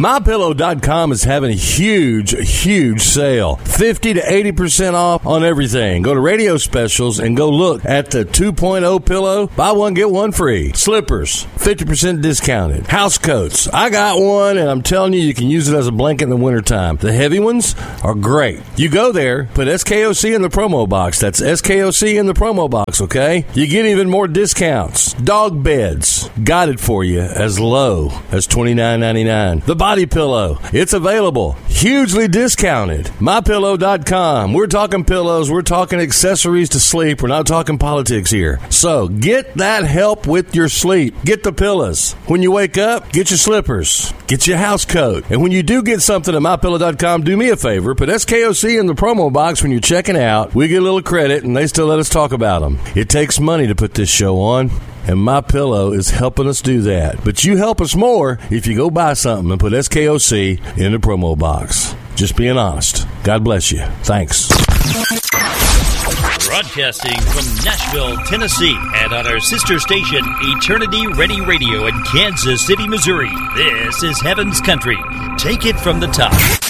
MyPillow.com is having a huge sale. 50 to 80% off on everything. Go to Radio Specials and go look at the 2.0 pillow. Buy one, get one free. Slippers, 50% discounted. House coats. I got one, and I'm telling you can use it as a blanket in the wintertime. The heavy ones are great. You go there, put SKOC in the promo box. That's SKOC in the promo box, okay? You get even more discounts. Dog beds. Got it for you as low as $29.99. The body pillow. It's available. Hugely discounted. MyPillow.com. We're talking pillows. We're talking accessories to sleep. We're not talking politics here. So get that help with your sleep. Get the pillows. When you wake up, get your slippers. Get your house coat. And when you do get something at MyPillow.com, do me a favor. Put SKOC in the promo box when you're checking out. We get a little credit, and they still let us talk about them. It takes money to put this show on, and MyPillow is helping us do that. But you help us more if you go buy something and put SKOC in the promo box. Just being honest. God bless you. Thanks. Broadcasting from Nashville, Tennessee, and on our sister station, Eternity Ready Radio in Kansas City, Missouri. This is Heaven's Country. Take it from the top.